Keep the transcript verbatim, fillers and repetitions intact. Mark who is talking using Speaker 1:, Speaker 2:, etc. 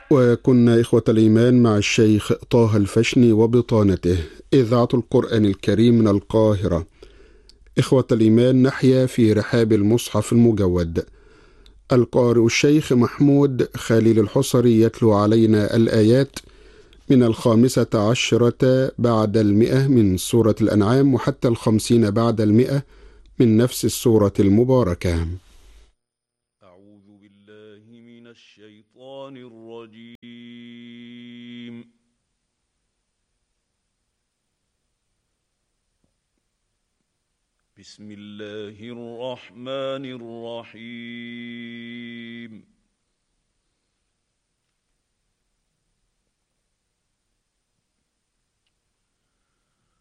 Speaker 1: وكنا إخوة الإيمان مع الشيخ طه الفشني وبطانته، إذاعة القرآن الكريم من القاهرة. إخوة الإيمان، نحيا في رحاب المصحف المجود. القارئ الشيخ محمود خليل الحصري يتلو علينا الآيات من الخامسة عشرة بعد المئة من سورة الأنعام وحتى الخمسين بعد المئة من نفس السورة المباركة.
Speaker 2: أعوذ بالله من الشيطان الرجيم. بسم الله الرحمن الرحيم.